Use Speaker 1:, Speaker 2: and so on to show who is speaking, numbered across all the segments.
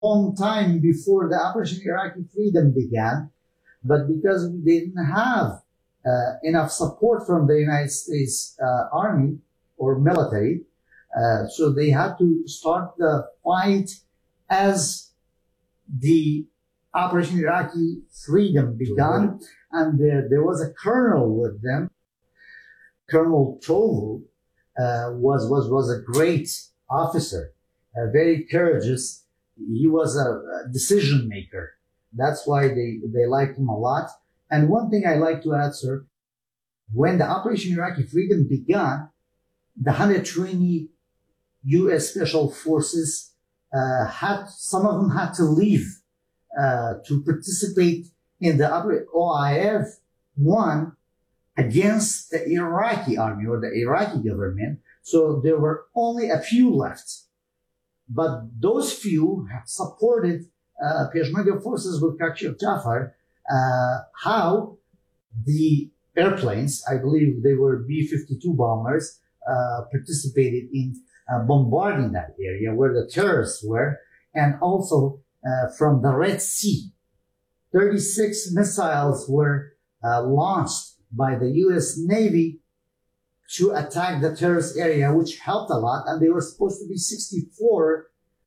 Speaker 1: long time before the Operation Iraqi Freedom began, but because they didn't have enough support from the United States Army or military, so they had to start the fight as the Operation Iraqi Freedom began, and there was a colonel with them. Colonel Tovu was a great officer, very courageous. He was a decision maker. That's why they liked him a lot. And one thing I like to add, sir, when the Operation Iraqi Freedom began, the 120 U.S. Special Forces some of them had to leave to participate in the OIF won against the Iraqi army or the Iraqi government. So there were only a few left. But those few have supported Peshmerga forces with Kashif Jafar, how the airplanes, I believe they were B-52 bombers, participated in bombarding that area where the terrorists were, and also from the Red Sea. 36 missiles were launched by the U.S. Navy to attack the terrorist area, which helped a lot, and they were supposed to be 64.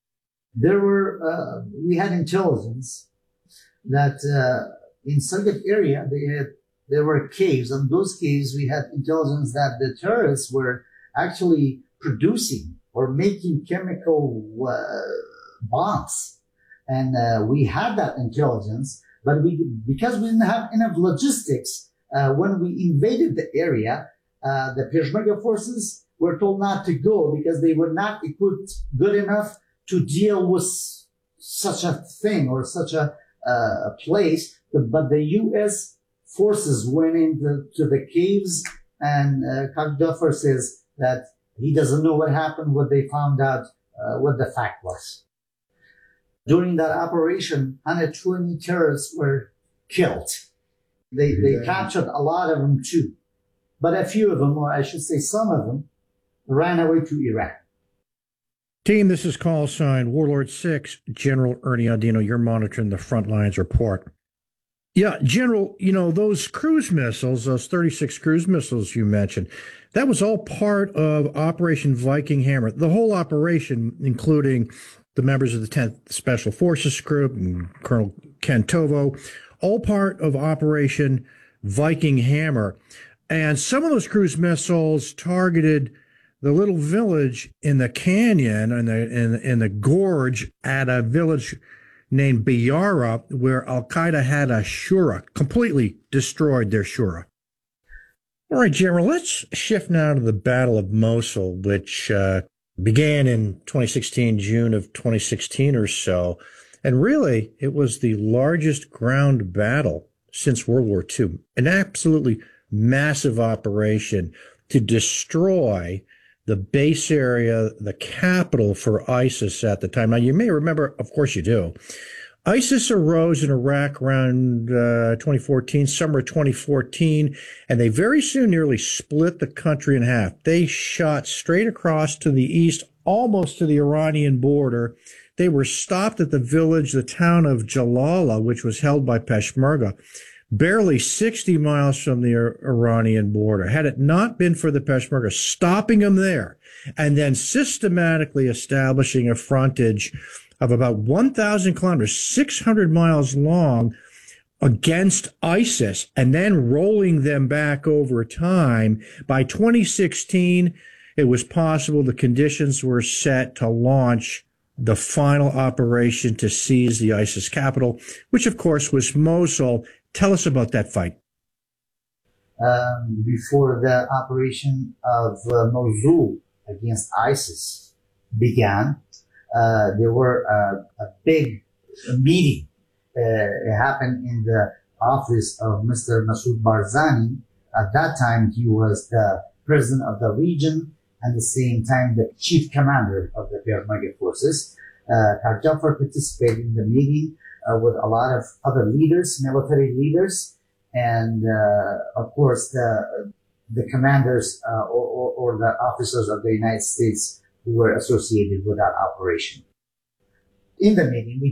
Speaker 1: We had intelligence that in Sirgut area, there were caves, and those caves, we had intelligence that the terrorists were actually producing or making chemical bombs. And we had that intelligence, but because we didn't have enough logistics, when we invaded the area, the Peshmerga forces were told not to go because they were not equipped good enough to deal with such a thing or such a place. But the U.S. forces went into the caves, and Kashif Jafar says that he doesn't know what happened, what they found out, what the fact was. During that operation, 120 terrorists were killed. They captured a lot of them too. But a few of them, or I should say some of them, ran away to Iraq.
Speaker 2: Team, this is call sign Warlord 6, General Ernie Audino. You're monitoring the front lines report. Yeah, General, those cruise missiles, those 36 cruise missiles you mentioned, that was all part of Operation Viking Hammer. The whole operation, including the members of the 10th Special Forces Group and Colonel Ken Tovo, all part of Operation Viking Hammer. And some of those cruise missiles targeted the little village in the canyon and in the gorge at a village named Biyara, where Al-Qaeda had a shura, completely destroyed their shura. All right, General, let's shift now to the Battle of Mosul, which began in 2016, June of 2016 or so. And really, it was the largest ground battle since World War II, an absolutely massive operation to destroy the base area, the capital for ISIS at the time. Now, you may remember, of course you do, ISIS arose in Iraq around 2014, summer of 2014, and they very soon nearly split the country in half. They shot straight across to the east, almost to the Iranian border. They were stopped at the village, the town of Jalala, which was held by Peshmerga, barely 60 miles from the Iranian border. Had it not been for the Peshmerga stopping them there and then systematically establishing a frontage of about 1,000 kilometers, 600 miles long, against ISIS, and then rolling them back over time, by 2016, it was possible the conditions were set to launch the final operation to seize the ISIS capital, which, of course, was Mosul. Tell us about that fight.
Speaker 1: Before the operation of Mosul against ISIS began, there were a big meeting. It happened in the office of Mr. Masoud Barzani. At that time, he was the president of the region and at the same time the chief commander of the Peshmerga forces. Kashif Jafar participated in the meeting with a lot of other leaders, military leaders, and of course the commanders or the officers of the United States who were associated with that operation. in the meeting, we